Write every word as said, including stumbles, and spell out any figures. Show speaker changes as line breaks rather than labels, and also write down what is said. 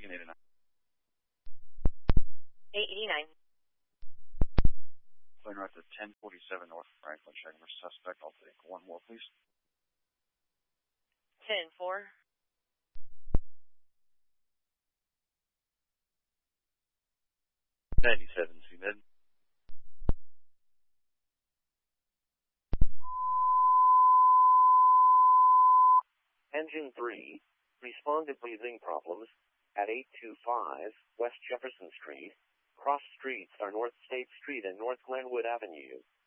fourteen eighty-nine.
eight eighty-nine.
Plane right to ten forty-seven North Franklin, checking for suspect. I'll take one more, please.
ten four.
ninety-seven, C mid.
Engine three, respond to breathing problems at eight two five West Jefferson Street. Cross streets are North State Street and North Glenwood Avenue.